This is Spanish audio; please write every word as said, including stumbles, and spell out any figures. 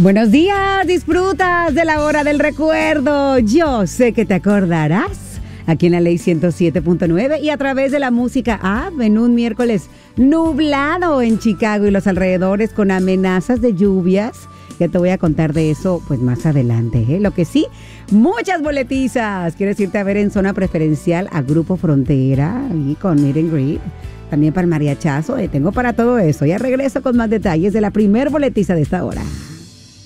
Buenos días, disfrutas de la hora del recuerdo. Yo sé que te acordarás. Aquí en la Ley ciento siete punto nueve y a través de la música app en un miércoles nublado en Chicago y los alrededores con amenazas de lluvias. Ya te voy a contar de eso pues más adelante, ¿eh? Lo que sí, muchas boletizas. ¿Quieres irte a ver en zona preferencial a Grupo Frontera y con Meet and Greet? También para el mariachazo. Eh, tengo para todo eso. Ya regreso con más detalles de la primer boletiza de esta hora.